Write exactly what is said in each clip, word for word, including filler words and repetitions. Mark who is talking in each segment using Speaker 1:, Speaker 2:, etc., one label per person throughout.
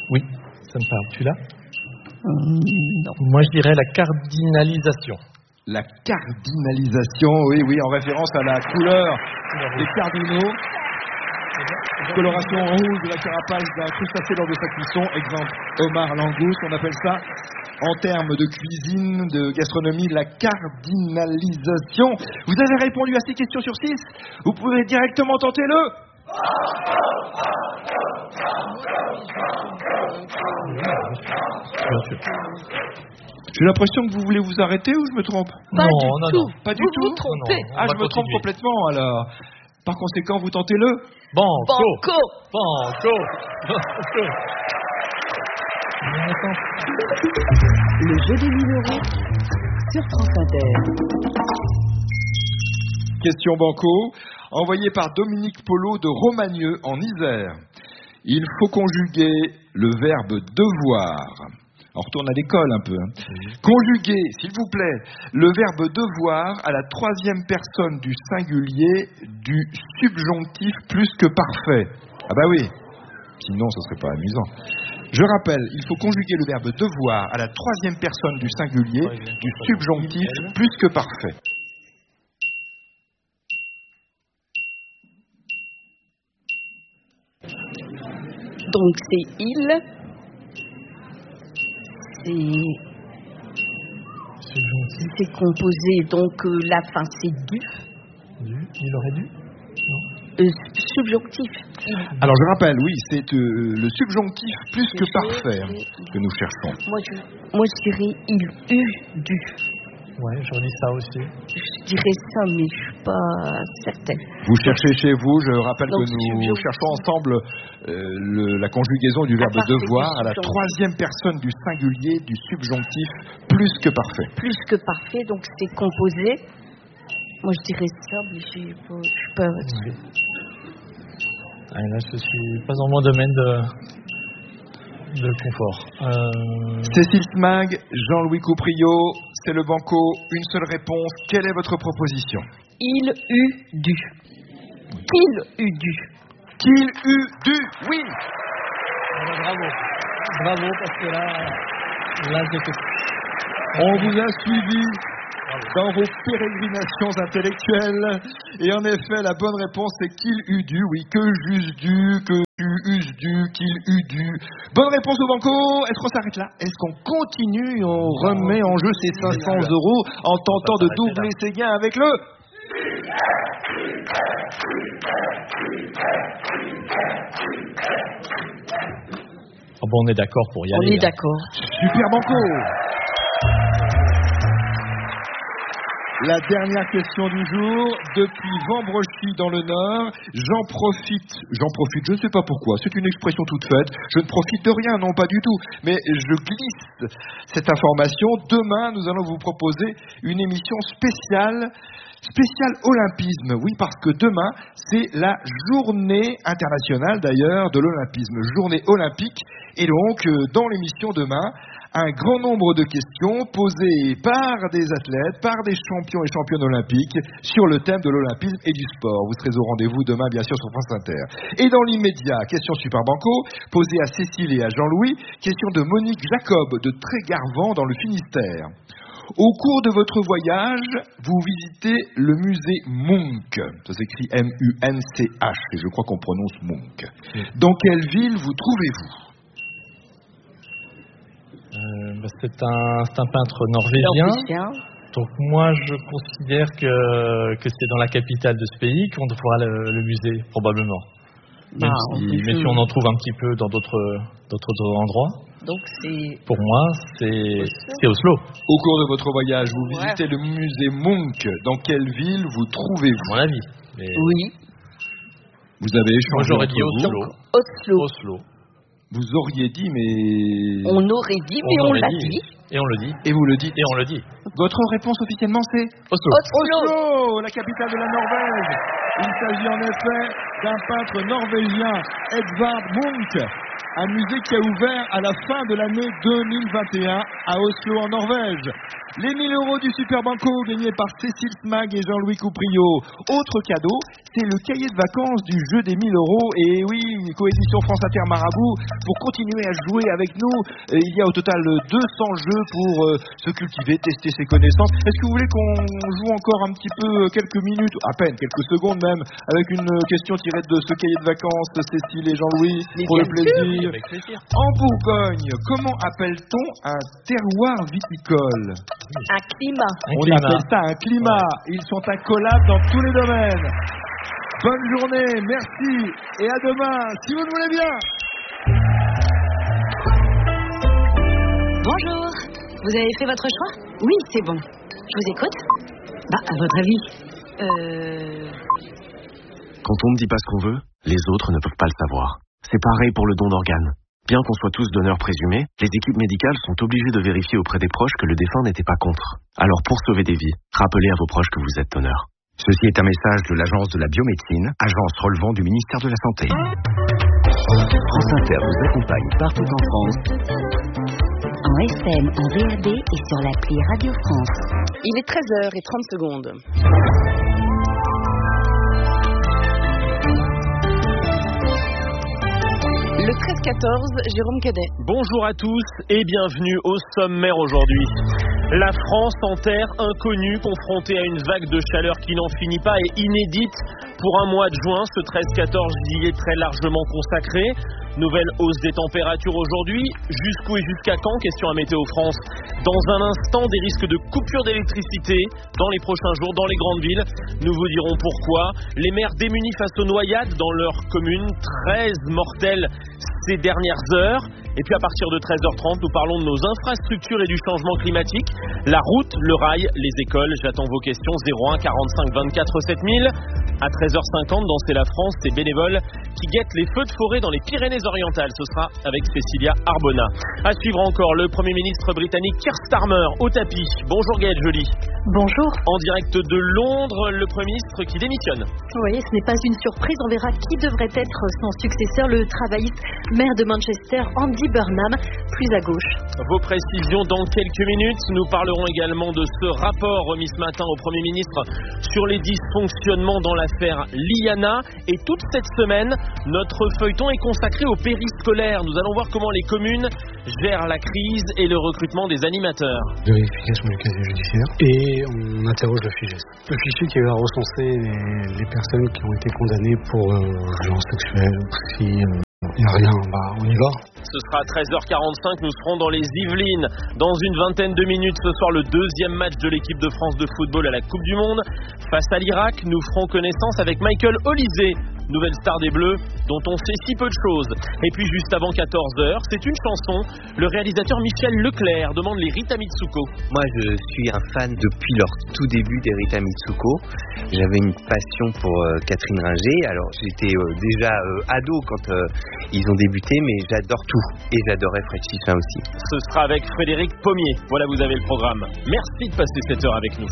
Speaker 1: Oui, ça me parle. Tu l'as?
Speaker 2: Hum, non.
Speaker 1: Moi, je dirais la cardinalisation.
Speaker 3: La cardinalisation, oui, oui, en référence à la couleur des cardinaux. Coloration rouge de la carapace d'un crustacé lors de sa cuisson. Exemple, homard langouste. On appelle ça, en termes de cuisine, de gastronomie, la cardinalisation. Vous avez répondu à ces questions sur six. Vous pouvez directement tenter le... J'ai l'impression que vous voulez vous arrêter ou je me trompe?
Speaker 2: Pas
Speaker 1: non,
Speaker 2: du
Speaker 1: non,
Speaker 2: tout.
Speaker 1: non.
Speaker 3: Pas du
Speaker 2: vous
Speaker 3: tout.
Speaker 2: vous trompez.
Speaker 1: Non, non.
Speaker 3: Ah,
Speaker 1: On
Speaker 3: je
Speaker 1: va
Speaker 3: me trompe
Speaker 1: continuer.
Speaker 3: complètement alors. Par conséquent, vous tentez le...
Speaker 1: Banco.
Speaker 2: Banco.
Speaker 1: Banco. Banco.
Speaker 4: Le jeu des mille euros sur France Inter.
Speaker 3: Question banco, envoyée par Dominique Polo de Romagneux en Isère. Il faut conjuguer le verbe devoir. On retourne à l'école un peu. Hein. Mmh. Conjuguer, s'il vous plaît, le verbe devoir à la troisième personne du singulier du subjonctif plus que parfait. Ah bah oui, sinon ce serait pas amusant. Je rappelle, il faut conjuguer le verbe devoir à la troisième personne du singulier du subjonctif plus que parfait.
Speaker 2: Donc c'est il. C'est... C'est composé, donc euh, la fin c'est du.
Speaker 1: Du. Il aurait dû.
Speaker 2: Euh, subjonctif.
Speaker 3: Alors je rappelle, oui, c'est euh, le subjonctif plus que parfait hein, que nous cherchons.
Speaker 2: Moi je, moi je dirais il eut dû.
Speaker 1: Ouais, je redis ça aussi.
Speaker 2: Je dirais ça, mais je suis pas certaine.
Speaker 3: Vous cherchez chez vous, je rappelle
Speaker 2: Donc,
Speaker 3: que nous
Speaker 2: subjonctif.
Speaker 3: cherchons ensemble euh, le, la conjugaison du verbe
Speaker 2: parfait
Speaker 3: devoir
Speaker 2: du
Speaker 3: à la
Speaker 2: subjonctif.
Speaker 3: troisième personne du singulier du subjonctif plus que parfait.
Speaker 2: Plus que parfait, donc c'est composé. Moi je dirais ça, mais j'ai pas, je suis pas.
Speaker 1: Oui. Ah, là, je suis pas dans mon domaine de, de confort. Euh...
Speaker 3: Cécile Smag, Jean-Louis Couprio, c'est le banco. Une seule réponse. Quelle est votre proposition?
Speaker 2: Il eut dû. Qu'il eut dû.
Speaker 3: Qu'il eut dû, oui.
Speaker 1: Bravo. Bravo, parce que là, là, j'étais...
Speaker 3: On vous a suivi dans vos pérégrinations intellectuelles. Et en effet, la bonne réponse est qu'il eût dû. Oui, que j'eusse dû, que tu eusses dû, qu'il eût dû. Bonne réponse au banco. Est-ce qu'on s'arrête là? Est-ce qu'on continue? On remet en jeu ces cinq cents euros en tentant de doubler ses gains avec le...
Speaker 1: Oh bon, on est d'accord pour y
Speaker 2: On
Speaker 1: aller.
Speaker 2: est d'accord.
Speaker 3: Super banco. La dernière question du jour, depuis Vambrochy dans le Nord, j'en profite, j'en profite, je ne sais pas pourquoi, c'est une expression toute faite, je ne profite de rien, non pas du tout, mais je glisse cette information. Demain, nous allons vous proposer une émission spéciale, spéciale olympisme, oui, parce que demain, c'est la journée internationale d'ailleurs de l'olympisme, journée olympique, et donc, dans l'émission demain, un grand nombre de questions posées par des athlètes, par des champions et championnes olympiques sur le thème de l'olympisme et du sport. Vous serez au rendez-vous demain, bien sûr, sur France Inter. Et dans l'immédiat, question Super Banco, posée à Cécile et à Jean-Louis, question de Monique Jacob de Trégarvan dans le Finistère. Au cours de votre voyage, vous visitez le musée Munch. Ça s'écrit M U N C H et je crois qu'on prononce Munch. Dans quelle ville vous trouvez-vous ?
Speaker 1: Euh, bah, c'est, un, c'est un peintre norvégien.
Speaker 2: Norvégien.
Speaker 1: Donc moi, je considère que, que c'est dans la capitale de ce pays qu'on trouvera le, le musée, probablement. Même
Speaker 2: Ah,
Speaker 1: si,
Speaker 2: on
Speaker 1: mais si on en trouve un petit peu dans d'autres, d'autres endroits.
Speaker 2: Donc c'est...
Speaker 1: Pour moi, c'est, c'est Oslo.
Speaker 3: Au cours de votre voyage, vous
Speaker 2: Ouais.
Speaker 3: visitez le musée Munch. Dans quelle ville vous trouvez-vous ?
Speaker 1: À mon avis. Mais
Speaker 2: Oui.
Speaker 3: Vous avez échangé
Speaker 1: moi, j'aurais
Speaker 3: entre
Speaker 1: dit
Speaker 3: vous.
Speaker 1: Oslo.
Speaker 2: Oslo.
Speaker 1: Oslo.
Speaker 3: Vous auriez dit, mais...
Speaker 2: On aurait dit, mais on,
Speaker 1: aurait
Speaker 2: l'a
Speaker 1: dit.
Speaker 2: dit.
Speaker 1: Et on le dit.
Speaker 3: Et vous le dites.
Speaker 1: Et on le dit.
Speaker 3: Votre réponse officiellement, c'est
Speaker 1: Oslo.
Speaker 2: Oslo.
Speaker 3: Oslo, la capitale de la Norvège. Il s'agit en effet d'un peintre norvégien, Edvard Munch, un musée qui a ouvert à la fin de l'année deux mille vingt et un à Oslo en Norvège. Les mille euros du Super Banco gagnés par Cécile Smag et Jean-Louis Couprio. Autre cadeau, c'est le cahier de vacances du jeu des mille euros. Et oui, coédition France Inter Marabout, pour continuer à jouer avec nous, il y a au total deux cents jeux pour euh, se cultiver, tester ses connaissances. Est-ce que vous voulez qu'on joue encore un petit peu, quelques minutes, à peine, quelques secondes même, avec une question tirée de ce cahier de vacances, Cécile et Jean-Louis, pour le plaisir.
Speaker 1: Avec plaisir.
Speaker 3: En Bourgogne, comment appelle-t-on un terroir viticole?
Speaker 2: Un climat.
Speaker 1: Un
Speaker 3: On
Speaker 1: climat.
Speaker 3: appelle ça un climat. Ils sont incollables dans tous les domaines. Bonne journée, merci et à demain, si vous le voulez bien.
Speaker 5: Bonjour, vous avez fait votre choix? Oui, c'est bon. Je vous écoute. Bah, à votre avis Euh...
Speaker 6: Quand on ne dit pas ce qu'on veut, les autres ne peuvent pas le savoir. C'est pareil pour le don d'organes. Bien qu'on soit tous donneurs présumés, les équipes médicales sont obligées de vérifier auprès des proches que le défunt n'était pas contre. Alors pour sauver des vies, rappelez à vos proches que vous êtes donneur.
Speaker 7: Ceci est un message de l'Agence de la biomédecine, agence relevant du ministère de la Santé.
Speaker 4: France Inter vous accompagne partout en France. En F M, en V A B et sur l'appli Radio France.
Speaker 8: Il est treize heures trente secondes. Le treize quatorze, Jérôme Cadet.
Speaker 9: Bonjour à tous et bienvenue au sommaire aujourd'hui. La France en terre inconnue, confrontée à une vague de chaleur qui n'en finit pas et inédite pour un mois de juin. Ce treize quatorze y est très largement consacré. Nouvelle hausse des températures aujourd'hui. Jusqu'où et jusqu'à quand? Question à Météo France. Dans un instant, des risques de coupure d'électricité dans les prochains jours dans les grandes villes. Nous vous dirons pourquoi. Les maires démunis face aux noyades dans leur commune. treize mortels ces dernières heures. Et puis à partir de treize heures trente, nous parlons de nos infrastructures et du changement climatique. La route, le rail, les écoles. J'attends vos questions. zéro un quarante-cinq vingt-quatre sept mille. À treize heures cinquante, dans C'est la France, c'est bénévoles qui guettent les feux de forêt dans les Pyrénées-Orientales. Ce sera avec Cécilia Arbona. À suivre encore, le Premier ministre britannique Keir Starmer au tapis. Bonjour Gaëlle Joly.
Speaker 10: Bonjour.
Speaker 9: En direct de Londres, le Premier ministre qui démissionne.
Speaker 10: Oui, ce n'est pas une surprise. On verra qui devrait être son successeur, le travailliste maire de Manchester, Andy Burnham, plus à gauche.
Speaker 9: Vos précisions dans quelques minutes. Nous parlerons également de ce rapport remis ce matin au Premier ministre sur les dysfonctionnements dans l'affaire Liana. Et toute cette semaine, notre feuilleton est consacré au périscolaire. Nous allons voir comment les communes gèrent la crise et le recrutement des animateurs.
Speaker 11: Vérification du casier judiciaire et on interroge le FIGES. Le fichier qui va recenser les, les personnes qui ont été condamnées pour euh, violence sexuelle. Si il n'y a rien, bah on y va.
Speaker 9: Ce sera à treize heures quarante-cinq, nous serons dans les Yvelines. Dans une vingtaine de minutes, ce soir, le deuxième match de l'équipe de France de football à la Coupe du Monde. Face à l'Irak, nous ferons connaissance avec Michael Olysée, nouvelle star des Bleus, dont on sait si peu de choses. Et puis juste avant quatorze heures, c'est une chanson. Le réalisateur Michel Leclerc demande les Rita Mitsuko.
Speaker 12: Moi, je suis un fan depuis leur tout début des Rita Mitsuko. J'avais une passion pour euh, Catherine Ringer. Alors, j'étais euh, déjà euh, ado quand euh, ils ont débuté, mais j'adore tout. Et j'adorais Fred Chissin aussi.
Speaker 9: Ce sera avec Frédéric Pommier. Voilà, vous avez le programme. Merci de passer cette heure avec nous.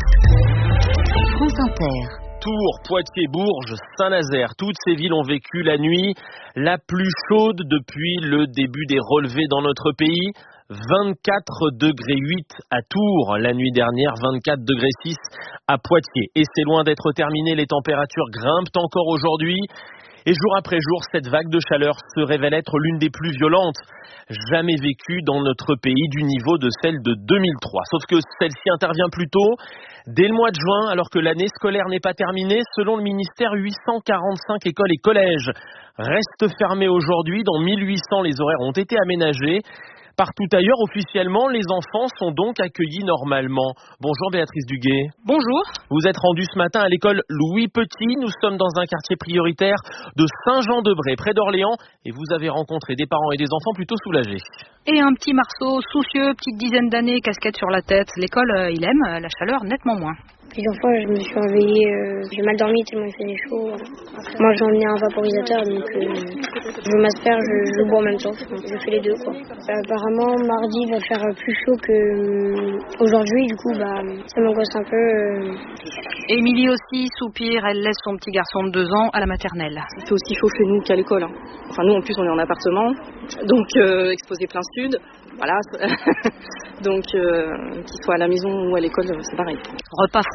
Speaker 4: France Inter.
Speaker 9: Tours, Poitiers, Bourges, Saint-Nazaire, toutes ces villes ont vécu la nuit la plus chaude depuis le début des relevés dans notre pays. vingt-quatre degrés huit à Tours la nuit dernière, vingt-quatre degrés six à Poitiers. Et c'est loin d'être terminé, les températures grimpent encore aujourd'hui. Et jour après jour, cette vague de chaleur se révèle être l'une des plus violentes jamais vécues dans notre pays, du niveau de celle de deux mille trois. Sauf que celle-ci intervient plus tôt, dès le mois de juin, alors que l'année scolaire n'est pas terminée. Selon le ministère, huit cent quarante-cinq écoles et collèges restent fermés aujourd'hui. Dans mille huit cents, les horaires ont été aménagés. Partout ailleurs, officiellement, les enfants sont donc accueillis normalement. Bonjour Béatrice Duguay.
Speaker 13: Bonjour.
Speaker 9: Vous êtes rendue ce matin à l'école Louis Petit. Nous sommes dans un quartier prioritaire de Saint-Jean-de-Bray, près d'Orléans. Et vous avez rencontré des parents et des enfants plutôt soulagés.
Speaker 13: Et un petit Marceau, soucieux, petite dizaine d'années, casquette sur la tête. L'école, euh, il aime, la chaleur, nettement moins.
Speaker 14: Plusieurs fois, je me suis réveillée, euh, j'ai mal dormi tellement il faisait chaud. Moi, j'ai emmené un vaporisateur, donc euh, je m'asperge, je, je bois en même temps. Je fais les deux, quoi. Euh, apparemment, mardi va faire plus chaud que euh, aujourd'hui, du coup, bah, ça m'angoisse un peu. Euh...
Speaker 13: Émilie aussi soupire, elle laisse son petit garçon de deux ans à la maternelle.
Speaker 15: C'est aussi chaud chez nous qu'à l'école. Hein. Enfin, nous, en plus, on est en appartement, donc euh, exposé plein sud. Voilà, donc euh, qu'il soit à la maison ou à l'école, c'est pareil.
Speaker 13: Repas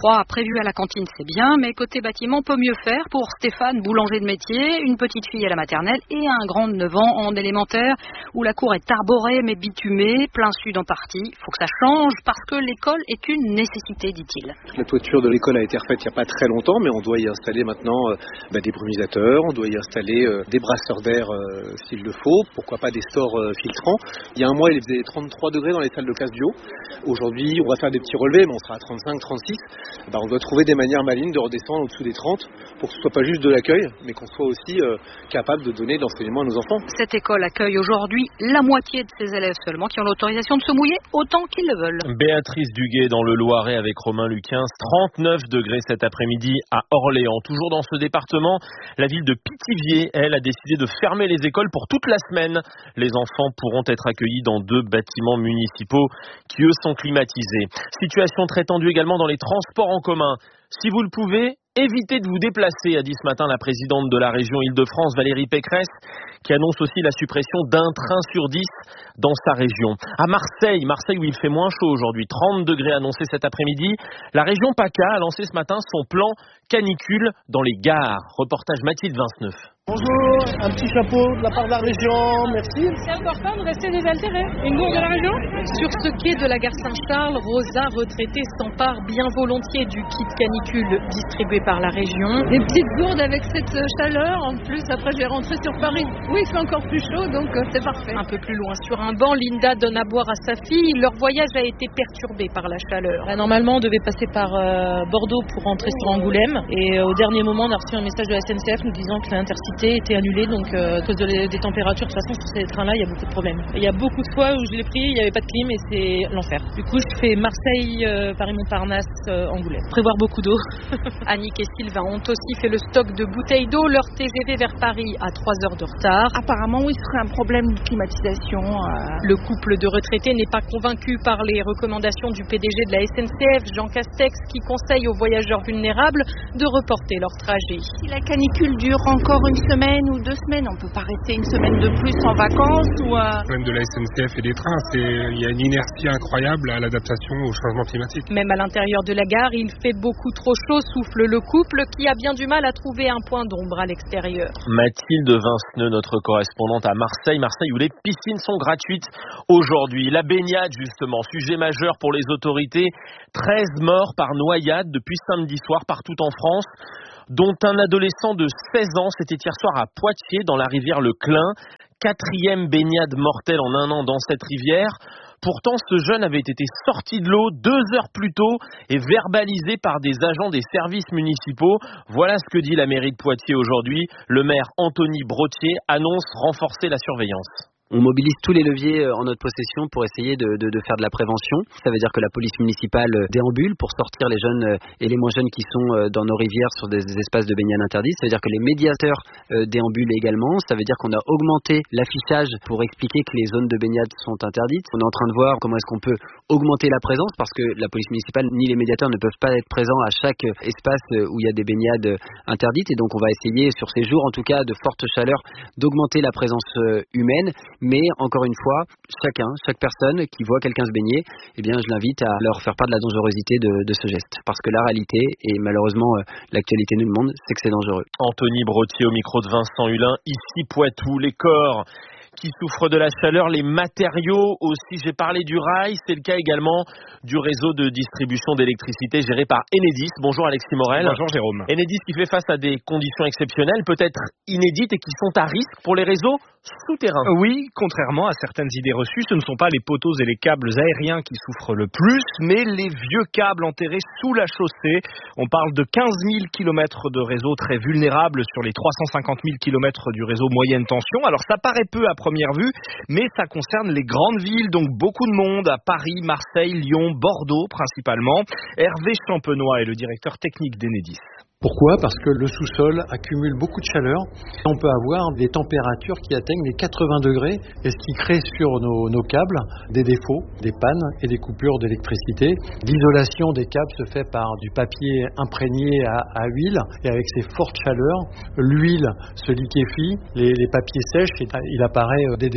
Speaker 13: froid prévu à la cantine, c'est bien, mais côté bâtiment, peut mieux faire pour Stéphane, boulanger de métier, une petite fille à la maternelle et un grand de neuf ans en élémentaire, où la cour est arborée mais bitumée, plein sud en partie. Il faut que ça change parce que l'école est une nécessité, dit-il.
Speaker 16: La toiture de l'école a été refaite il n'y a pas très longtemps, mais on doit y installer maintenant euh, bah, des brumisateurs, on doit y installer euh, des brasseurs d'air euh, s'il le faut, pourquoi pas des stores euh, filtrants. Il y a un mois, il faisait trente-trois degrés dans les salles de classe bio. Aujourd'hui, on va faire des petits relevés, mais on sera à trente-cinq, trente-six. Bah, on doit trouver des manières malines de redescendre au-dessous des trente pour que ce soit pas juste de l'accueil, mais qu'on soit aussi euh, capable de donner de l'enseignement à nos enfants.
Speaker 13: Cette école accueille aujourd'hui la moitié de ses élèves seulement qui ont l'autorisation de se mouiller autant qu'ils le veulent.
Speaker 9: Béatrice Duguay dans le Loiret avec Romain Luquin, trente-neuf degrés cet après-midi à Orléans. Toujours dans ce département, la ville de Pithiviers, elle, a décidé de fermer les écoles pour toute la semaine. Les enfants pourront être accueillis dans deux bâtiments municipaux qui, eux, sont climatisés. Situation très tendue également dans les transports en commun. Si vous le pouvez, évitez de vous déplacer, a dit ce matin la présidente de la région Île-de-France, Valérie Pécresse, qui annonce aussi la suppression d'un train sur dix dans sa région. À Marseille, Marseille où il fait moins chaud aujourd'hui, trente degrés annoncés cet après-midi, la région PACA a lancé ce matin son plan canicule dans les gares. Reportage Mathilde Vinceneuve.
Speaker 17: Bonjour, un petit chapeau de la part de la région, merci.
Speaker 18: C'est important de rester désaltéré. Une gourde de la région.
Speaker 10: Sur ce quai de la gare Saint-Charles, Rosa, retraitée, s'empare bien volontiers du kit canicule distribué par la région.
Speaker 18: Des petites gourdes avec cette chaleur. En plus, après, je vais rentrer sur Paris. Oui, il fait encore plus chaud, donc euh, c'est parfait.
Speaker 10: Un peu plus loin, sur un banc, Linda donne à boire à sa fille. Leur voyage a été perturbé par la chaleur.
Speaker 18: Là, normalement, on devait passer par euh, Bordeaux pour rentrer sur Angoulême. Et euh, au dernier moment, on a reçu un message de la S N C F nous disant que l'Intercité était annulé, donc euh, à cause de les, des températures. De toute façon, sur ces trains-là, il y a beaucoup de problèmes. Et il y a beaucoup de fois où je l'ai pris, il n'y avait pas de clim et c'est l'enfer. Du coup, je fais Marseille, euh, Paris-Montparnasse, euh, Angoulême. Prévoir beaucoup d'eau.
Speaker 10: Annick et Sylvain ont aussi fait le stock de bouteilles d'eau. Leur T G V vers Paris a trois heures de retard.
Speaker 19: Apparemment, oui, ce serait un problème de climatisation. Euh...
Speaker 10: Le couple de retraités n'est pas convaincu par les recommandations du P D G de la S N C F, Jean Castex, qui conseille aux voyageurs vulnérables de reporter leur trajet.
Speaker 19: Si la canicule dure encore une semaine ou deux semaines, on peut pas rester une semaine de plus en vacances ou euh...
Speaker 20: Le problème de la S N C F et des trains, c'est il y a une inertie incroyable à l'adaptation au changement climatique.
Speaker 10: Même à l'intérieur de la gare, il fait beaucoup trop chaud, souffle le couple qui a bien du mal à trouver un point d'ombre à l'extérieur.
Speaker 9: Mathilde Vinceneux, notre correspondante à Marseille, Marseille où les piscines sont gratuites aujourd'hui. La baignade justement, sujet majeur pour les autorités. treize morts par noyade depuis samedi soir partout en France, dont un adolescent de seize ans. C'était hier soir à Poitiers, dans la rivière Le Clin. Quatrième baignade mortelle en un an dans cette rivière. Pourtant, ce jeune avait été sorti de l'eau deux heures plus tôt et verbalisé par des agents des services municipaux. Voilà ce que dit la mairie de Poitiers aujourd'hui. Le maire Anthony Brottier annonce renforcer la surveillance.
Speaker 21: On mobilise tous les leviers en notre possession pour essayer de, de, de faire de la prévention. Ça veut dire que la police municipale déambule pour sortir les jeunes et les moins jeunes qui sont dans nos rivières sur des, des espaces de baignade interdits. Ça veut dire que les médiateurs déambulent également. Ça veut dire qu'on a augmenté l'affichage pour expliquer que les zones de baignade sont interdites. On est en train de voir comment est-ce qu'on peut augmenter la présence parce que la police municipale ni les médiateurs ne peuvent pas être présents à chaque espace où il y a des baignades interdites. Et donc on va essayer sur ces jours, en tout cas de forte chaleur, d'augmenter la présence humaine. Mais encore une fois, chacun, chaque personne qui voit quelqu'un se baigner, eh bien, je l'invite à leur faire part de la dangerosité de, de ce geste. Parce que la réalité, et malheureusement l'actualité nous le montre, c'est que c'est dangereux.
Speaker 9: Anthony Brottier au micro de Vincent Hulin, ici Poitou, les corps qui souffrent de la chaleur, les matériaux aussi. J'ai parlé du rail, c'est le cas également du réseau de distribution d'électricité géré par Enedis. Bonjour Alexis Morel.
Speaker 22: Bonjour Jérôme.
Speaker 9: Enedis qui fait face à des conditions exceptionnelles, peut-être inédites et qui sont à risque pour les réseaux souterrains.
Speaker 22: Oui, contrairement à certaines idées reçues, ce ne sont pas les poteaux et les câbles aériens qui souffrent le plus, mais les vieux câbles enterrés sous la chaussée. On parle de quinze mille kilomètres de réseau très vulnérables sur les trois cent cinquante mille kilomètres du réseau moyenne tension. Alors ça paraît peu à première vue, mais ça concerne les grandes villes, donc beaucoup de monde à Paris, Marseille, Lyon, Bordeaux principalement. Hervé Champenois est le directeur technique d'Enedis.
Speaker 11: Pourquoi ? Parce que le sous-sol accumule beaucoup de chaleur. On peut avoir des températures qui atteignent les quatre-vingts degrés, et ce qui crée sur nos, nos câbles des défauts, des pannes et des coupures d'électricité. L'isolation des câbles se fait par du papier imprégné à, à huile, et avec ces fortes chaleurs, l'huile se liquéfie, les, les papiers sèchent et il apparaît des défauts.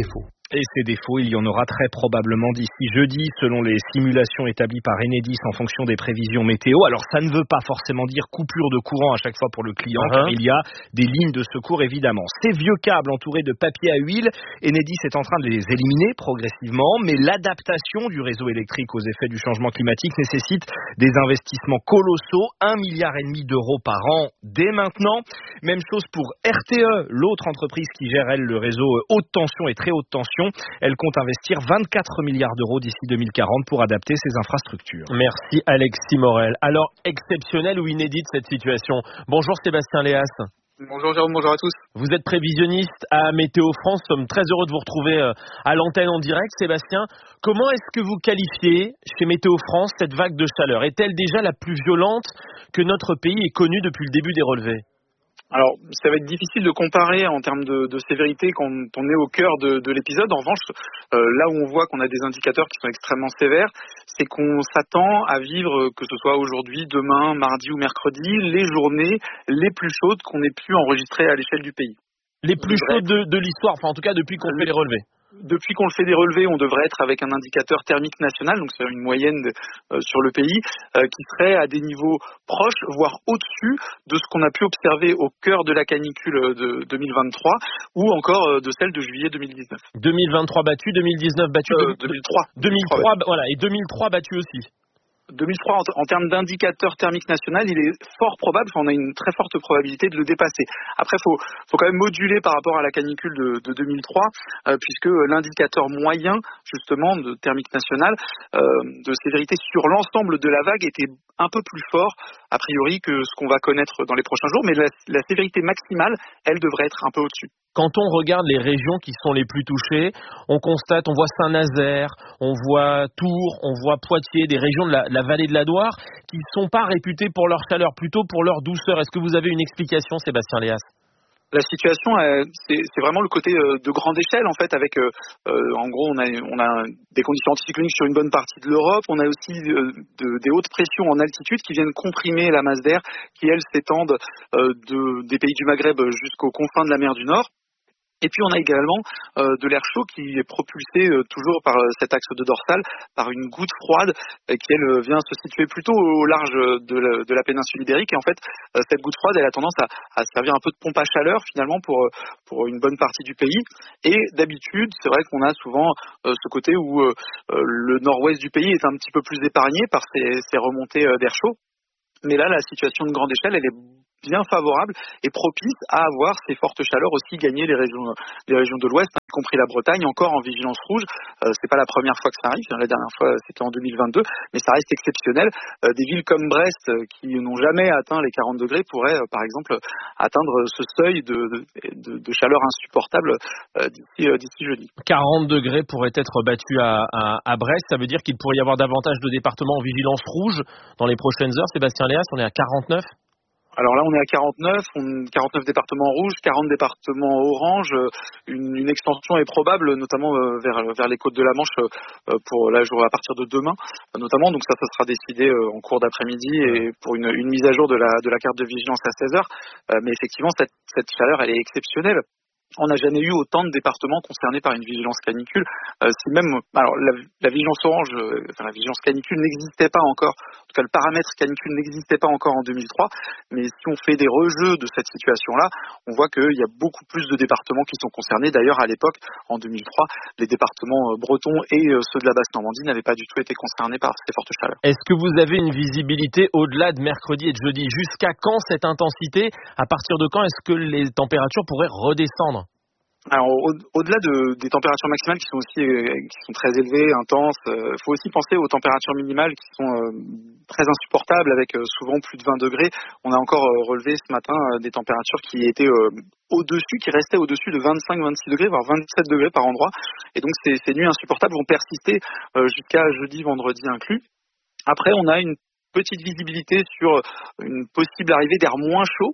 Speaker 22: Et ces défauts, il y en aura très probablement d'ici jeudi, selon les simulations établies par Enedis en fonction des prévisions météo. Alors ça ne veut pas forcément dire coupure de courant à chaque fois pour le client, uh-huh. car il y a des lignes de secours évidemment. Ces vieux câbles entourés de papier à huile, Enedis est en train de les éliminer progressivement, mais l'adaptation du réseau électrique aux effets du changement climatique nécessite des investissements colossaux, un milliard et demi d'euros par an dès maintenant. Même chose pour R T E, l'autre entreprise qui gère elle le réseau haute tension et très haute tension. Elle compte investir vingt-quatre milliards d'euros d'ici deux mille quarante pour adapter ses infrastructures.
Speaker 9: Merci Alexis Morel. Alors, exceptionnelle ou inédite cette situation? Bonjour Sébastien Léas.
Speaker 1: Bonjour Jérôme, bonjour à tous.
Speaker 9: Vous êtes prévisionniste à Météo France. Nous sommes très heureux de vous retrouver à l'antenne en direct. Sébastien, comment est-ce que vous qualifiez chez Météo France cette vague de chaleur? Est-elle déjà la plus violente que notre pays ait connue depuis le début des relevés?
Speaker 1: Alors, ça va être difficile de comparer en termes de, de sévérité quand on est au cœur de, de l'épisode. En revanche, euh, là où on voit qu'on a des indicateurs qui sont extrêmement sévères, c'est qu'on s'attend à vivre, que ce soit aujourd'hui, demain, mardi ou mercredi, les journées les plus chaudes qu'on ait pu enregistrer à l'échelle du pays.
Speaker 9: Les plus chaudes de, de l'histoire, enfin en tout cas depuis qu'on fait les relevés.
Speaker 1: Depuis qu'on le fait des relevés, on devrait être avec un indicateur thermique national, donc c'est une moyenne de, euh, sur le pays, euh, qui serait à des niveaux proches, voire au-dessus de ce qu'on a pu observer au cœur de la canicule de deux mille vingt-trois, ou encore euh, de celle de juillet deux mille dix-neuf.
Speaker 9: deux mille vingt-trois battu, deux mille dix-neuf battu,
Speaker 1: euh, deux mille trois.
Speaker 9: deux mille trois, voilà, et deux mille trois battu aussi.
Speaker 1: deux mille trois, en, en termes d'indicateur thermique national, il est fort probable, on a une très forte probabilité de le dépasser. Après, il faut, faut quand même moduler par rapport à la canicule de, de deux mille trois, euh, puisque l'indicateur moyen, justement, de thermique national, euh, de sévérité sur l'ensemble de la vague était un peu plus fort, a priori, que ce qu'on va connaître dans les prochains jours, mais la, la sévérité maximale, elle devrait être un peu au-dessus.
Speaker 9: Quand on regarde les régions qui sont les plus touchées, on constate, on voit Saint-Nazaire, on voit Tours, on voit Poitiers, des régions de la, de la vallée de la Loire, qui ne sont pas réputées pour leur chaleur, plutôt pour leur douceur. Est-ce que vous avez une explication, Sébastien Léas?
Speaker 1: La situation, euh, c'est, c'est vraiment le côté euh, de grande échelle, en fait, avec, euh, euh, en gros, on a, on a des conditions anticycloniques sur une bonne partie de l'Europe, on a aussi euh, de, des hautes pressions en altitude qui viennent comprimer la masse d'air, qui, elles, s'étendent euh, de, des pays du Maghreb jusqu'aux confins de la mer du Nord. Et puis on a également euh, de l'air chaud qui est propulsé euh, toujours par euh, cet axe de dorsale, par une goutte froide euh, qui elle vient se situer plutôt au large de la, de la péninsule ibérique. Et en fait, euh, cette goutte froide, elle a tendance à, à servir un peu de pompe à chaleur finalement pour pour une bonne partie du pays. Et d'habitude, c'est vrai qu'on a souvent euh, ce côté où euh, le nord-ouest du pays est un petit peu plus épargné par ces, ces remontées euh, d'air chaud. Mais là, la situation de grande échelle, elle est bien favorable et propice à avoir ces fortes chaleurs aussi gagner les régions, les régions de l'Ouest, y compris la Bretagne, encore en vigilance rouge. Euh, c'est pas la première fois que ça arrive. La dernière fois, c'était en deux mille vingt-deux, mais ça reste exceptionnel. Euh, des villes comme Brest, euh, qui n'ont jamais atteint les quarante degrés, pourraient, euh, par exemple, atteindre ce seuil de, de, de chaleur insupportable euh, d'ici, euh, d'ici jeudi.
Speaker 9: quarante degrés pourraient être battus à, à, à Brest. Ça veut dire qu'il pourrait y avoir davantage de départements en vigilance rouge dans les prochaines heures. Sébastien Léas, on est à quarante-neuf.
Speaker 1: Alors là, on est à quarante-neuf, on, quarante-neuf départements rouges, quarante départements orange. Une, une extension est probable, notamment euh, vers, vers les côtes de la Manche, euh, pour là, à partir de demain, euh, notamment. Donc ça, ça sera décidé euh, en cours d'après-midi et pour une, une mise à jour de la, de la carte de vigilance à seize heures. Euh, mais effectivement, cette, cette chaleur, elle est exceptionnelle. On n'a jamais eu autant de départements concernés par une vigilance canicule. Euh, si même, alors la, la vigilance orange, euh, enfin la vigilance canicule n'existait pas encore. En tout cas, le paramètre canicule n'existait pas encore en deux mille trois. Mais si on fait des rejeux de cette situation-là, on voit qu'il y a beaucoup plus de départements qui sont concernés. D'ailleurs, à l'époque, en deux mille trois, les départements bretons et ceux de la Basse-Normandie n'avaient pas du tout été concernés par ces fortes chaleurs.
Speaker 9: Est-ce que vous avez une visibilité au-delà de mercredi et de jeudi? Jusqu'à quand cette intensité? À partir de quand est-ce que les températures pourraient redescendre?
Speaker 1: Alors, au, au-delà de, des températures maximales qui sont aussi euh, qui sont très élevées, intenses, il euh, faut aussi penser aux températures minimales qui sont euh, très insupportables, avec euh, souvent plus de vingt degrés. On a encore euh, relevé ce matin euh, des températures qui étaient euh, au-dessus, qui restaient au-dessus de vingt-cinq à vingt-six degrés, voire vingt-sept degrés par endroit. Et donc, ces, ces nuits insupportables vont persister euh, jusqu'à jeudi, vendredi inclus. Après, on a une petite visibilité sur une possible arrivée d'air moins chaud.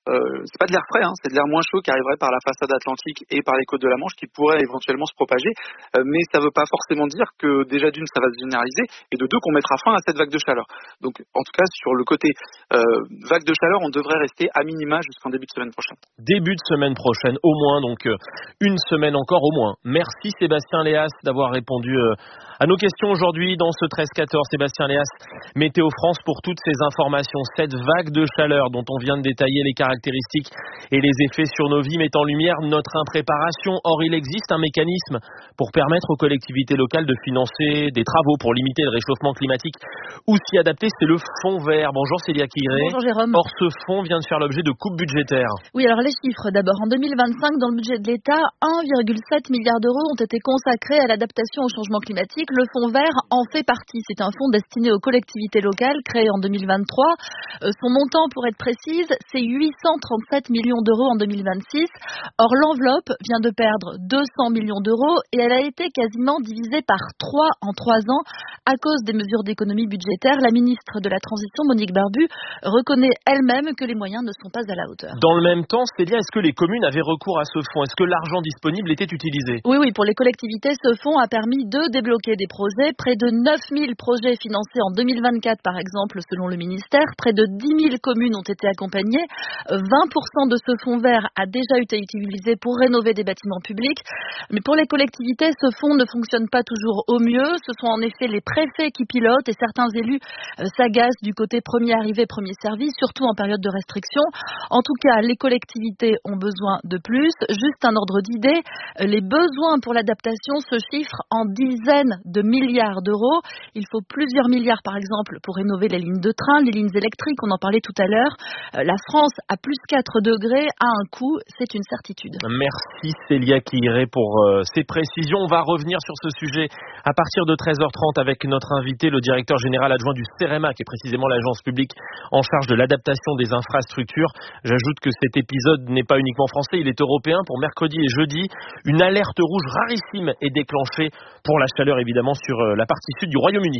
Speaker 1: euh, c'est pas de l'air frais, hein, c'est de l'air moins chaud qui arriverait par la façade atlantique et par les côtes de la Manche qui pourrait éventuellement se propager. Euh, mais ça veut pas forcément dire que déjà d'une ça va se généraliser et de deux qu'on mettra fin à cette vague de chaleur. Donc en tout cas sur le côté euh, vague de chaleur, on devrait rester à minima jusqu'en début de semaine prochaine.
Speaker 9: Début de semaine prochaine, au moins, donc euh, une semaine encore au moins. Merci Sébastien Léas d'avoir répondu euh, à nos questions aujourd'hui dans ce treize quatorze. Sébastien Léas, Météo France, pour toutes ces informations. Cette vague de chaleur dont on vient de détailler les caractéristiques et les effets sur nos vies met en lumière notre impréparation. Or, il existe un mécanisme pour permettre aux collectivités locales de financer des travaux pour limiter le réchauffement climatique ou s'y adapter, c'est le fonds vert. Bonjour Célia Quiré.
Speaker 2: Bonjour Jérôme.
Speaker 9: Or, ce fonds vient de faire l'objet de coupes budgétaires.
Speaker 2: Oui, alors les chiffres. D'abord, en deux mille vingt-cinq, dans le budget de l'État, un virgule sept milliard d'euros ont été consacrés à l'adaptation au changement climatique. Le fonds vert en fait partie. C'est un fonds destiné aux collectivités locales, créé en deux mille vingt-trois. Euh, son montant, pour être précise, c'est huit cent trente-sept millions d'euros en deux mille vingt-six. Or, l'enveloppe vient de perdre deux cents millions d'euros et elle a été quasiment divisée par trois en trois ans à cause des mesures d'économie budgétaire. La ministre de la Transition, Monique Barbu, reconnaît elle-même que les moyens ne sont pas à la hauteur.
Speaker 9: Dans le même temps, Célia, est-ce que les communes avaient recours à ce fonds? Est-ce que l'argent disponible était utilisé?
Speaker 2: Oui, oui, pour les collectivités, ce fonds a permis de débloquer des projets. Près de neuf mille projets financés en deux mille vingt-quatre, par exemple, selon le ministère. Près de dix mille communes ont été accompagnées. vingt pour cent de ce fonds vert a déjà été utilisé pour rénover des bâtiments publics. Mais pour les collectivités, ce fonds ne fonctionne pas toujours au mieux. Ce sont en effet les préfets qui pilotent et certains élus euh, s'agacent du côté premier arrivé, premier servi, surtout en période de restriction. En tout cas, les collectivités ont besoin de plus. Juste un ordre d'idée, les besoins pour l'adaptation se chiffrent en dizaines de milliards d'euros. Il faut plusieurs milliards, par exemple, pour rénover les lignes de train, les lignes électriques, on en parlait tout à l'heure. La France, à plus quatre degrés, a un coût, c'est une certitude.
Speaker 9: Merci Célia Quiré pour euh, ces précisions. On va revenir sur ce sujet à partir de treize heures trente avec notre invité, le directeur général adjoint du CEREMA, qui est précisément l'agence publique en charge de l'adaptation des infrastructures. J'ajoute que cet épisode n'est pas uniquement français, il est européen. Pour mercredi et jeudi, une alerte rouge rarissime est déclenchée pour la chaleur, évidemment, sur la partie sud du Royaume-Uni.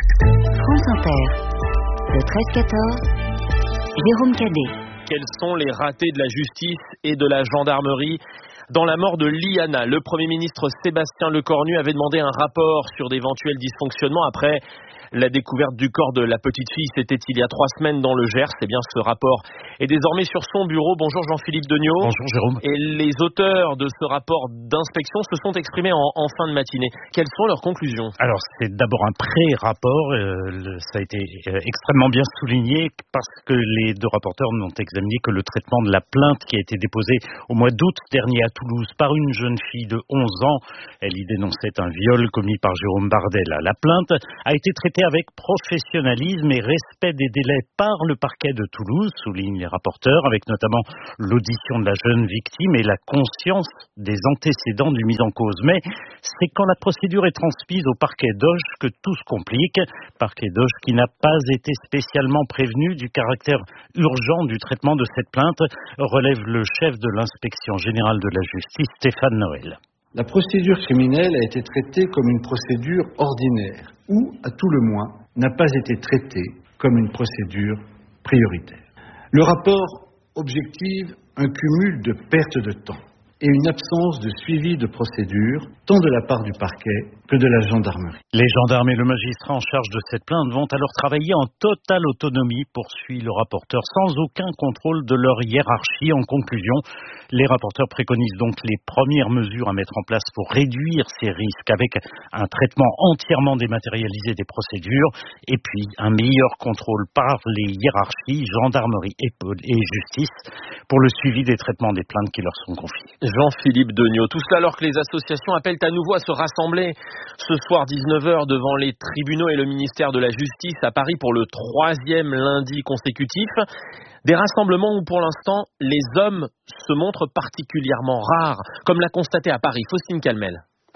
Speaker 4: France Inter, le treize quatorze, Jérôme Cadet.
Speaker 9: Quels sont les ratés de la justice et de la gendarmerie dans la mort de Liana? Le Premier ministre Sébastien Lecornu avait demandé un rapport sur d'éventuels dysfonctionnements après la découverte du corps de la petite fille. C'était il y a trois semaines dans le Gers. Eh bien, ce rapport est désormais sur son bureau. Bonjour Jean-Philippe Degnaud.
Speaker 3: Bonjour Jérôme.
Speaker 9: Et les auteurs de ce rapport d'inspection se sont exprimés en, en fin de matinée. Quelles sont leurs conclusions?
Speaker 3: Alors, c'est d'abord un pré-rapport. Euh, ça a été euh, extrêmement bien souligné parce que les deux rapporteurs n'ont examiné que le traitement de la plainte qui a été déposée au mois d'août dernier à Toulouse par une jeune fille de onze ans. Elle y dénonçait un viol commis par Jérôme Bardella. La plainte a été traitée avec professionnalisme et respect des délais par le parquet de Toulouse, soulignent les rapporteurs, avec notamment l'audition de la jeune victime et la conscience des antécédents du mis en cause. Mais c'est quand la procédure est transmise au parquet d'Auch que tout se complique. Parquet d'Auch qui n'a pas été spécialement prévenu du caractère urgent du traitement de cette plainte, relève le chef de l'inspection générale de la justice, Stéphane Noël.
Speaker 23: La procédure criminelle a été traitée comme une procédure ordinaire ou, à tout le moins, n'a pas été traitée comme une procédure prioritaire. Le rapport objective un cumul de pertes de temps et une absence de suivi de procédure, tant de la part du parquet que de la gendarmerie.
Speaker 3: Les gendarmes et le magistrat en charge de cette plainte vont alors travailler en totale autonomie, poursuit le rapporteur, sans aucun contrôle de leur hiérarchie. En conclusion, les rapporteurs préconisent donc les premières mesures à mettre en place pour réduire ces risques, avec un traitement entièrement dématérialisé des procédures, et puis un meilleur contrôle par les hiérarchies, gendarmerie et, et justice, pour le suivi des traitements des plaintes qui leur sont confiées.
Speaker 9: Jean-Philippe Degnaud. Tout cela alors que les associations appellent à nouveau à se rassembler ce soir dix-neuf heures devant les tribunaux et le ministère de la Justice à Paris pour le troisième lundi consécutif. Des rassemblements où pour l'instant les hommes se montrent particulièrement rares, comme l'a constaté à Paris Faustine Calmel.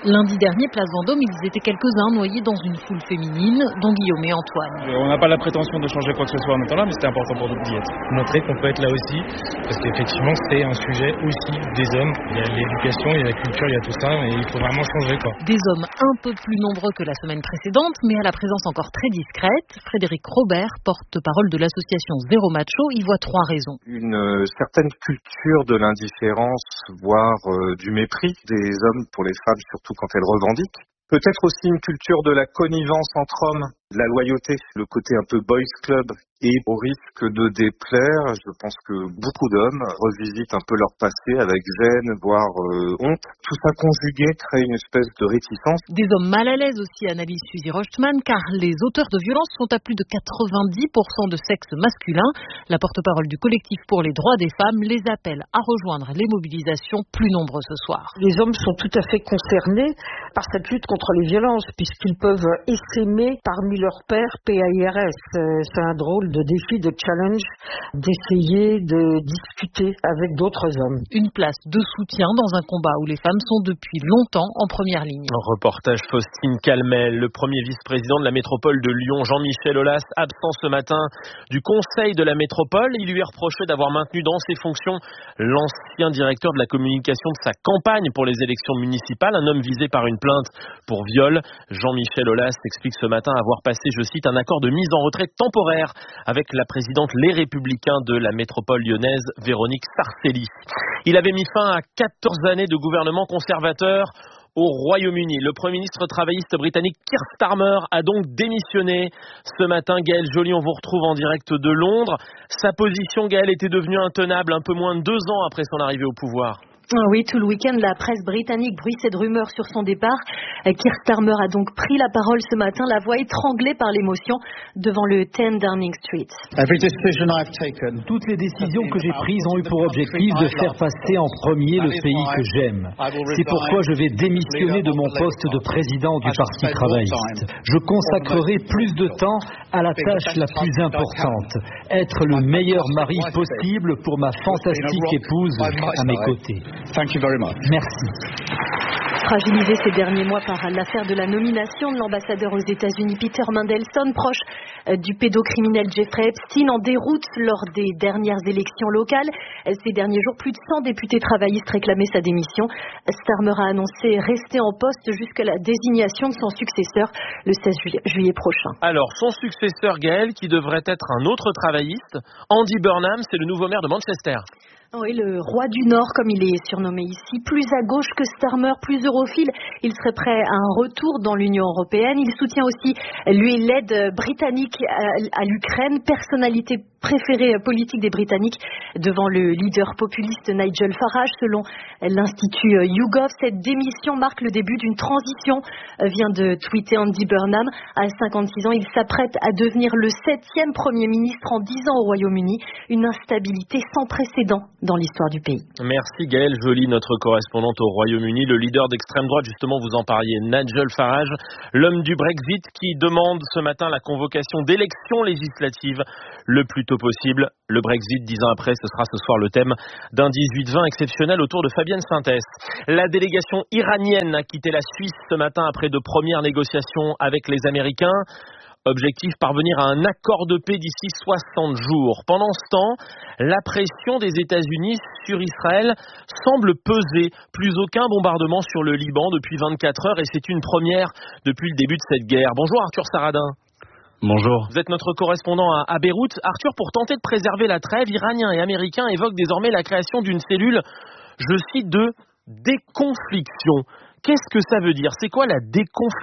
Speaker 2: Lundi dernier, place Vendôme, ils étaient quelques-uns noyés dans une foule féminine, dont Guillaume et Antoine.
Speaker 5: On n'a pas la prétention de changer quoi que ce soit en étant là, mais c'était important pour nous d'y être. Montrer qu'on peut être là aussi, parce qu'effectivement, c'est un sujet aussi des hommes. Il y a l'éducation, il y a la culture, il y a tout ça, et il faut vraiment changer, quoi.
Speaker 2: Des hommes un peu plus nombreux que la semaine précédente, mais à la présence encore très discrète. Frédéric Robert, porte-parole de l'association Zéro Macho, y voit trois raisons.
Speaker 6: Une euh, certaine culture de l'indifférence, voire euh, du mépris des hommes pour les femmes, surtout quand elles revendiquent. Peut-être aussi une culture de la connivence entre hommes, de la loyauté, le côté un peu boys club. Et au risque de déplaire, je pense que beaucoup d'hommes revisitent un peu leur passé avec gêne, voire euh, honte. Tout ça conjugué crée une espèce de réticence.
Speaker 2: Des hommes mal à l'aise aussi, analyse Suzy Rochtman, car les auteurs de violences sont à plus de quatre-vingt-dix pour cent de sexe masculin. La porte-parole du collectif pour les droits des femmes les appelle à rejoindre les mobilisations plus nombreuses ce soir.
Speaker 7: Les hommes sont tout à fait concernés par cette lutte contre les violences, puisqu'ils peuvent essaimer parmi leurs pairs P A I R S. C'est un drôle de défi, de challenge, d'essayer de discuter avec d'autres hommes.
Speaker 2: Une place de soutien dans un combat où les femmes sont depuis longtemps en première ligne.
Speaker 9: Un reportage Faustine Calmel, le premier vice-président de la métropole de Lyon, Jean-Michel Aulas, absent ce matin du conseil de la métropole. Il lui est reproché d'avoir maintenu dans ses fonctions l'ancien directeur de la communication de sa campagne pour les élections municipales, un homme visé par une plainte pour viol. Jean-Michel Aulas explique ce matin avoir passé, je cite, un accord de mise en retraite temporaire avec la présidente Les Républicains de la métropole lyonnaise, Véronique Sarcelli. Il avait mis fin à quatorze années de gouvernement conservateur au Royaume-Uni. Le Premier ministre travailliste britannique Keir Starmer a donc démissionné. Ce matin, Gaël Joly, on vous retrouve en direct de Londres. Sa position, Gaël, était devenue intenable un peu moins de deux ans après son arrivée au pouvoir.
Speaker 24: Oui, tout le week-end, la presse britannique bruissait de rumeurs sur son départ. Keir Starmer a donc pris la parole ce matin, la voix étranglée par l'émotion, devant le dix Downing Street.
Speaker 25: Toutes les décisions que j'ai prises ont eu pour objectif de faire passer en premier le pays que j'aime. C'est pourquoi je vais démissionner de mon poste de président du Parti travailliste. Je consacrerai plus de temps à la tâche la plus importante, être le meilleur mari possible pour ma fantastique épouse à mes côtés. Thank you very much. Merci.
Speaker 24: Fragilisé ces derniers mois par l'affaire de la nomination de l'ambassadeur aux États-Unis Peter Mandelson, proche du pédocriminel Jeffrey Epstein, en déroute lors des dernières élections locales. Ces derniers jours, plus de cent députés travaillistes réclamaient sa démission. Starmer a annoncé rester en poste jusqu'à la désignation de son successeur le seize juillet prochain.
Speaker 9: Alors, son successeur, Gaël, qui devrait être un autre travailliste, Andy Burnham, c'est le nouveau maire de Manchester.
Speaker 24: Oui, le roi du Nord, comme il est surnommé ici, plus à gauche que Starmer, plus europhile. Il serait prêt à un retour dans l'Union européenne. Il soutient aussi, lui, l'aide britannique à, à l'Ukraine, personnalité préférée politique des Britanniques devant le leader populiste Nigel Farage. Selon l'Institut YouGov, cette démission marque le début d'une transition, vient de tweeter Andy Burnham. À cinquante-six ans, il s'apprête à devenir le septième Premier ministre en dix ans au Royaume-Uni. Une instabilité sans précédent dans l'histoire du pays.
Speaker 9: Merci Gaël Joly, notre correspondante au Royaume-Uni. Le leader d'extrême droite, justement, vous en parliez, Nigel Farage, l'homme du Brexit qui demande ce matin la convocation d'élections législatives le plus tôt possible. Le Brexit, dix ans après, ce sera ce soir le thème d'un dix-huit vingt exceptionnel autour de Fabienne Synthès. La délégation iranienne a quitté la Suisse ce matin après de premières négociations avec les Américains. Objectif, parvenir à un accord de paix d'ici soixante jours. Pendant ce temps, la pression des États-Unis sur Israël semble peser. Plus aucun bombardement sur le Liban depuis vingt-quatre heures et c'est une première depuis le début de cette guerre. Bonjour Arthur Saradin.
Speaker 26: Bonjour.
Speaker 9: Vous êtes notre correspondant à, à Beyrouth. Arthur, pour tenter de préserver la trêve, Iraniens et Américains évoquent désormais la création d'une cellule, je cite, de déconfliction. Qu'est-ce que ça veut dire ? C'est quoi la déconfliction ?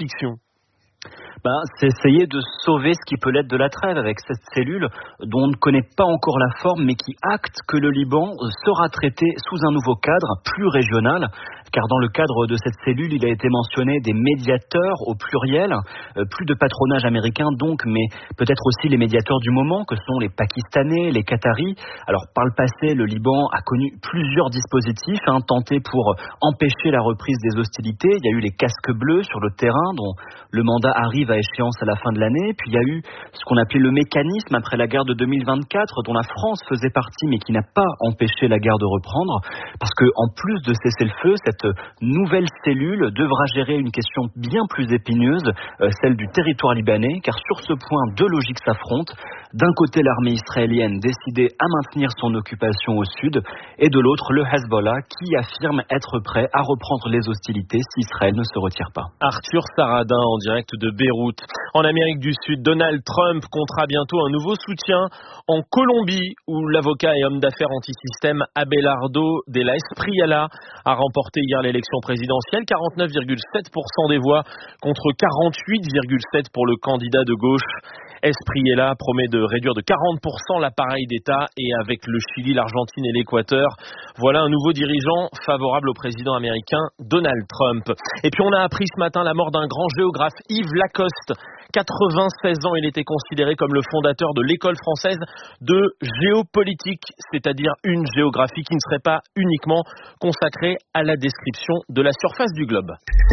Speaker 26: Ben, c'est essayer de sauver ce qui peut l'être de la trêve avec cette cellule dont on ne connaît pas encore la forme mais qui acte que le Liban sera traité sous un nouveau cadre plus régional, car dans le cadre de cette cellule il a été mentionné des médiateurs au pluriel, euh, plus de patronage américain donc, mais peut-être aussi les médiateurs du moment que sont les Pakistanais, les Qataris. Alors par le passé le Liban a connu plusieurs dispositifs hein, tentés pour empêcher la reprise des hostilités. Il y a eu les casques bleus sur le terrain dont le mandat arrive à échéance à la fin de l'année. Puis il y a eu ce qu'on appelait le mécanisme après la guerre de deux mille vingt-quatre, dont la France faisait partie, mais qui n'a pas empêché la guerre de reprendre, parce que en plus de cesser le feu, cette cette nouvelle cellule devra gérer une question bien plus épineuse, euh, celle du territoire libanais, car sur ce point, deux logiques s'affrontent. D'un côté, l'armée israélienne décidée à maintenir son occupation au sud, et de l'autre, le Hezbollah qui affirme être prêt à reprendre les hostilités si Israël ne se retire pas.
Speaker 9: Arthur Saradin en direct de Beyrouth. En Amérique du Sud, Donald Trump comptera bientôt un nouveau soutien en Colombie, où l'avocat et homme d'affaires anti-système Abelardo de la Espriella a remporté hier l'élection présidentielle, quarante-neuf virgule sept pour cent des voix contre quarante-huit virgule sept pour cent pour le candidat de gauche. Espriella promet de réduire de quarante pour cent l'appareil d'État, et avec le Chili, l'Argentine et l'Équateur, voilà un nouveau dirigeant favorable au président américain Donald Trump. Et puis on a appris ce matin la mort d'un grand géographe, Yves Lacoste. quatre-vingt-seize ans, il était considéré comme le fondateur de l'école française de géopolitique, c'est-à-dire une géographie qui ne serait pas uniquement consacrée à la description de la surface du globe.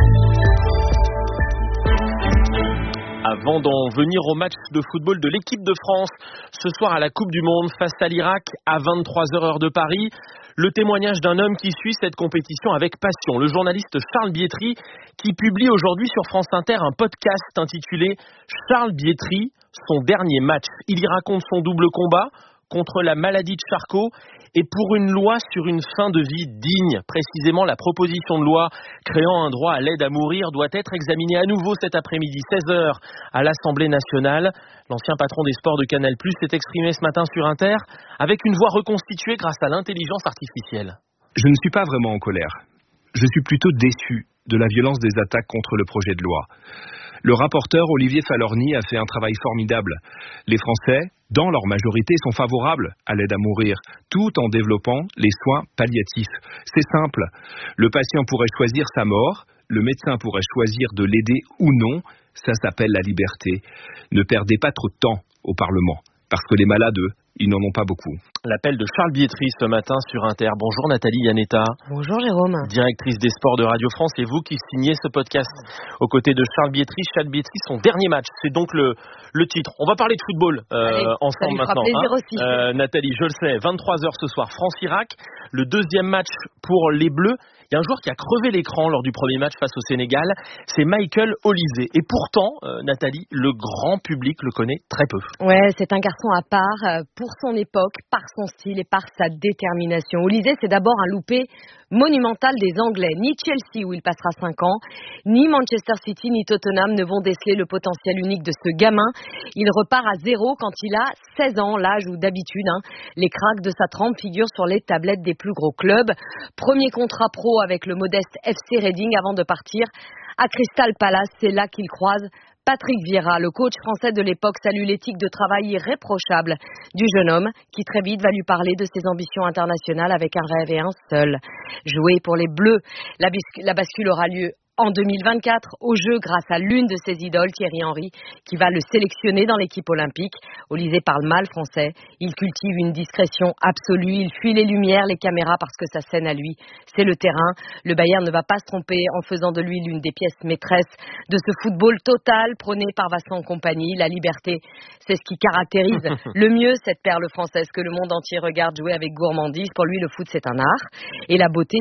Speaker 9: Avant d'en venir au match de football de l'équipe de France, ce soir à la Coupe du Monde face à l'Irak à vingt-trois heures heure de Paris, le témoignage d'un homme qui suit cette compétition avec passion, le journaliste Charles Bietri, qui publie aujourd'hui sur France Inter un podcast intitulé « Charles Bietri, son dernier match ». Il y raconte son double combat contre la maladie de Charcot et pour une loi sur une fin de vie digne. Précisément, la proposition de loi créant un droit à l'aide à mourir doit être examinée à nouveau cet après-midi, seize heures, à l'Assemblée nationale. L'ancien patron des sports de Canal plus s'est exprimé ce matin sur Inter avec une voix reconstituée grâce à l'intelligence artificielle.
Speaker 8: Je ne suis pas vraiment en colère. Je suis plutôt déçu de la violence des attaques contre le projet de loi. Le rapporteur Olivier Falorni a fait un travail formidable. Les Français, dans leur majorité, sont favorables à l'aide à mourir, tout en développant les soins palliatifs. C'est simple. Le patient pourrait choisir sa mort, le médecin pourrait choisir de l'aider ou non. Ça s'appelle la liberté. Ne perdez pas trop de temps au Parlement, parce que les malades, eux, ils n'en ont pas beaucoup.
Speaker 9: L'appel de Charles Bietri ce matin sur Inter. Bonjour Nathalie Yanetta.
Speaker 12: Bonjour Jérôme.
Speaker 9: Directrice des sports de Radio France, et vous qui signez ce podcast aux côtés de Charles Bietri. Charles Bietri, son dernier match, c'est donc le, le titre. On va parler de football euh, Allez, ensemble maintenant.
Speaker 12: Hein. Aussi.
Speaker 9: Euh, Nathalie, je le sais, vingt-trois heures ce soir, France-Irak, le deuxième match pour les Bleus. Il y a un joueur qui a crevé l'écran lors du premier match face au Sénégal, c'est Michael Olise. Et pourtant, euh, Nathalie, le grand public le connaît très peu.
Speaker 12: Ouais, c'est un garçon à part, euh, pour son époque, par son style et par sa détermination. Olise, c'est d'abord un loupé monumental des Anglais. Ni Chelsea, où il passera cinq ans, ni Manchester City, ni Tottenham ne vont déceler le potentiel unique de ce gamin. Il repart à zéro quand il a seize ans, l'âge où d'habitude, hein, les cracks de sa trempe figurent sur les tablettes des plus gros clubs. Premier contrat pro avec le modeste F C Reading avant de partir à Crystal Palace. C'est là qu'il croise Patrick Vieira. Le coach français de l'époque salue l'éthique de travail irréprochable du jeune homme qui très vite va lui parler de ses ambitions internationales avec un rêve et un seul, jouer pour les Bleus. La, bis- la bascule aura lieu en deux mille vingt-quatre, au jeu grâce à l'une de ses idoles, Thierry Henry, qui va le sélectionner dans l'équipe olympique. Olise parle mal français, il cultive une discrétion absolue, il fuit les lumières, les caméras parce que sa scène à lui, c'est le terrain. Le Bayern ne va pas se tromper en faisant de lui l'une des pièces maîtresses de ce football total prôné par Vincent Kompany. La liberté, c'est ce qui caractérise le mieux cette perle française que le monde entier regarde jouer avec gourmandise. Pour lui, le foot, c'est un art. Et la beauté,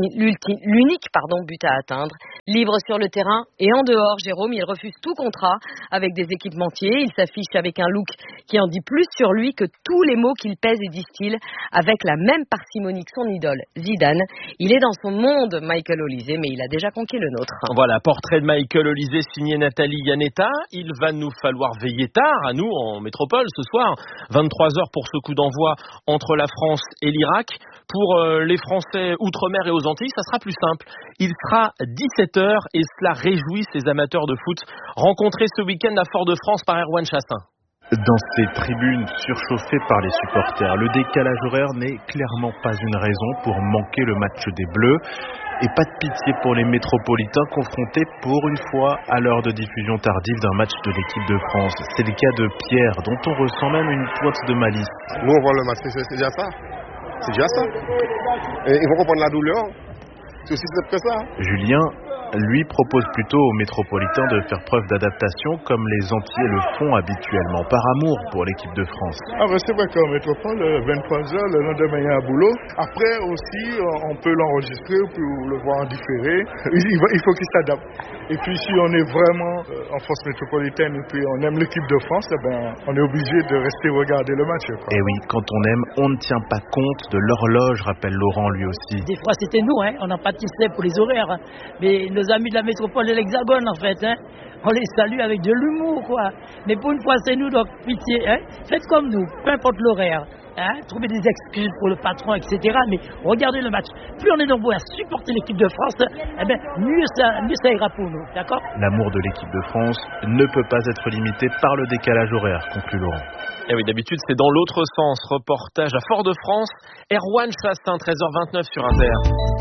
Speaker 12: l'unique pardon, but à atteindre. Libre sur le terrain et en dehors, Jérôme, il refuse tout contrat avec des équipementiers. Il s'affiche avec un look qui en dit plus sur lui que tous les mots qu'il pèse et distille avec la même parcimonie que son idole, Zidane. Il est dans son monde, Michael Olise, mais il a déjà conquis le nôtre.
Speaker 9: Voilà, portrait de Michael Olise signé Nathalie Yanetta. Il va nous falloir veiller tard à nous en métropole ce soir. vingt-trois heures pour ce coup d'envoi entre la France et l'Irak. Pour euh, les Français outre-mer et aux Antilles, ça sera plus simple. Il sera dix-sept heures et cela réjouit ces amateurs de foot rencontrés ce week-end à Fort-de-France par Erwan Chassin.
Speaker 13: Dans ces tribunes surchauffées par les supporters, le décalage horaire n'est clairement pas une raison pour manquer le match des Bleus. Et pas de pitié pour les métropolitains confrontés pour une fois à l'heure de diffusion tardive d'un match de l'équipe de France. C'est le cas de Pierre, dont on ressent même une pointe de malice.
Speaker 14: Nous on voit le match, c'est déjà ça. C'est déjà ça. Et ils vont comprendre la douleur. C'est aussi simple que ça.
Speaker 13: Julien lui propose plutôt aux métropolitains de faire preuve d'adaptation comme les Antillais le font habituellement, par amour pour l'équipe de France.
Speaker 14: Ah ben c'est vrai qu'en métropole, vingt-trois heures, le lendemain il y a un boulot. Après aussi, on peut l'enregistrer ou le voir en différé. Il faut qu'il s'adapte. Et puis si on est vraiment en France métropolitaine et puis on aime l'équipe de France, eh ben, on est obligé de rester regarder le match. Quoi.
Speaker 13: Et oui, quand on aime, on ne tient pas compte de l'horloge, rappelle Laurent lui aussi.
Speaker 15: Des fois c'était nous, hein, on n'a pas tissé pour les horaires. Hein. Mais nos amis de la métropole et l'Hexagone en fait, hein, on les salue avec de l'humour quoi. Mais pour une fois c'est nous, donc pitié, hein, faites comme nous, peu importe l'horaire. Hein, trouver des excuses pour le patron, et cetera. Mais regardez le match. Plus on est nombreux à supporter l'équipe de France, eh ben, mieux, ça, mieux ça ira pour nous. D'accord ?
Speaker 13: L'amour de l'équipe de France ne peut pas être limité par le décalage horaire, conclut Laurent.
Speaker 9: Et oui, d'habitude, c'est dans l'autre sens. Reportage à Fort-de-France. Erwan Chassin, treize heures vingt-neuf sur Inter.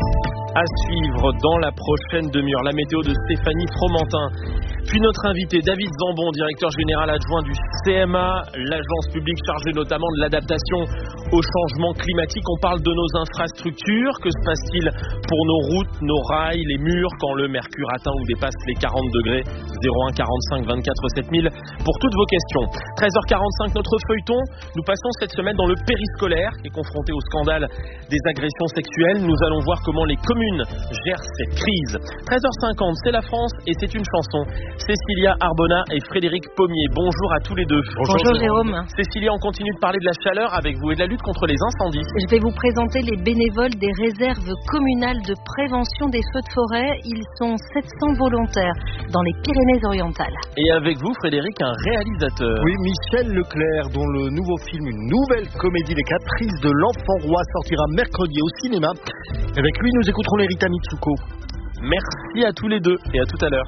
Speaker 9: À suivre dans la prochaine demi-heure, la météo de Stéphanie Fromentin. Puis notre invité David Zambon, directeur général adjoint du C M A, l'agence publique chargée notamment de l'adaptation au changement climatique. On parle de nos infrastructures. Que se passe-t-il pour nos routes, nos rails, les murs quand le mercure atteint ou dépasse les quarante degrés? zéro un quarante-cinq vingt-quatre sept mille pour toutes vos questions. treize heures quarante-cinq, notre feuilleton. Nous passons cette semaine dans le périscolaire qui est confronté au scandale des agressions sexuelles. Nous allons voir comment les communes gèrent cette crise. treize heures cinquante, c'est la France et c'est une chanson. Cécilia Arbona et Frédéric Pommier. Bonjour à tous les deux.
Speaker 2: Bonjour, Bonjour Jérôme.
Speaker 9: Cécilia, on continue de parler de la chaleur avec vous et de la lutte contre les incendies.
Speaker 2: Je vais vous présenter les bénévoles des réserves communales de prévention des feux de forêt. Ils sont sept cents volontaires dans les Pyrénées-Orientales.
Speaker 9: Et avec vous, Frédéric, un réalisateur.
Speaker 22: Oui, Michel Leclerc, dont le nouveau film, une nouvelle comédie, Les Caprices de l'Enfant Roi, sortira mercredi au cinéma. Avec lui, nous écouterons les Rita Mitsuko.
Speaker 9: Merci à tous les deux et à tout à l'heure.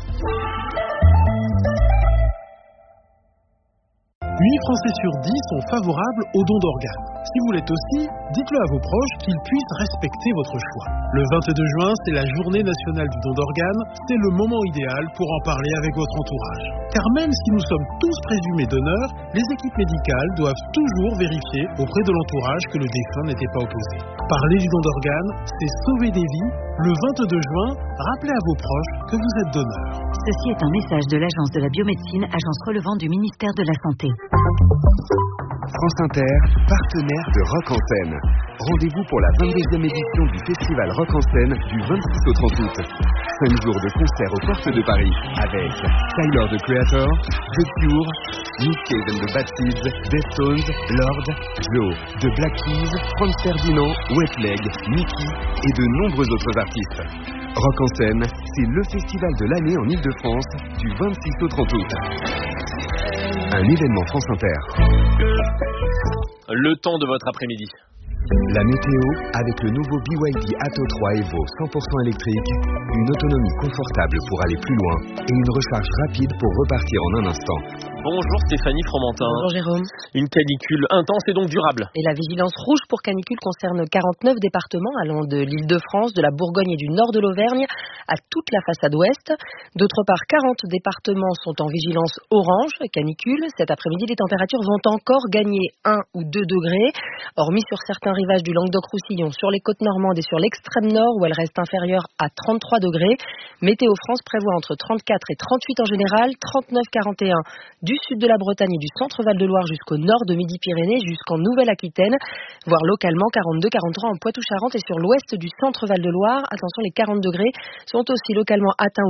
Speaker 16: huit Français sur dix sont favorables au don d'organes. Si vous l'êtes aussi, dites-le à vos proches qu'ils puissent respecter votre choix. Le vingt-deux juin, c'est la journée nationale du don d'organes. C'est le moment idéal pour en parler avec votre entourage. Car même si nous sommes tous présumés donneurs, les équipes médicales doivent toujours vérifier auprès de l'entourage que le défunt n'était pas opposé. Parler du don d'organes, c'est sauver des vies. Le vingt-deux juin, rappelez à vos proches que vous êtes donneur.
Speaker 4: Ceci est un message de l'Agence de la biomédecine, agence relevant du ministère de la Santé.
Speaker 17: France Inter, partenaire de Rock en Scène. Rendez-vous pour la vingt-deuxième édition du festival Rock en Scène du vingt-six au trente août. cinq jours de concerts aux portes de Paris avec Tyler, the Creator, The Cure, Nick Cave and the Bad Seeds, Deftones, Lorde, Joe, The Black Keys, Franz Ferdinand, Wet Leg, Mickey et de nombreux autres artistes. Rock en Scène, c'est le festival de l'année en Ile-de-France du vingt-six au trente août. Un événement France Inter.
Speaker 9: Le temps de votre après-midi.
Speaker 17: La météo avec le nouveau B Y D Atto trois Evo cent pour cent électrique, une autonomie confortable pour aller plus loin et une recharge rapide pour repartir en un instant.
Speaker 9: Bonjour Stéphanie Fromentin.
Speaker 12: Bonjour Jérôme.
Speaker 9: Une canicule intense et donc durable.
Speaker 12: Et la vigilance rouge pour canicule concerne quarante-neuf départements allant de l'Île-de-France, de la Bourgogne et du nord de l'Auvergne à toute la façade ouest. D'autre part, quarante départements sont en vigilance orange canicule. Cet après-midi, les températures vont encore gagner un ou deux degrés, hormis sur certains rivages du Languedoc-Roussillon, sur les côtes normandes et sur l'extrême nord où elle reste inférieure à trente-trois degrés. Météo France prévoit entre trente-quatre et trente-huit en général, trente-neuf à quarante et un du sud de la Bretagne et du centre Val-de-Loire jusqu'au nord de Midi-Pyrénées, jusqu'en Nouvelle-Aquitaine, voire localement quarante-deux à quarante-trois en Poitou-Charentes et sur l'ouest du centre Val-de-Loire. Attention, les quarante degrés sont aussi localement atteints